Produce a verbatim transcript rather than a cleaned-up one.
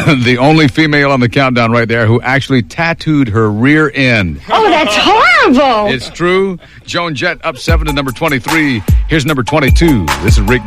the only female on the countdown right there who actually tattooed her rear end. Oh, that's horrible. It's true. Joan Jett up seven to number twenty-three. Here's number twenty-two. This is Rick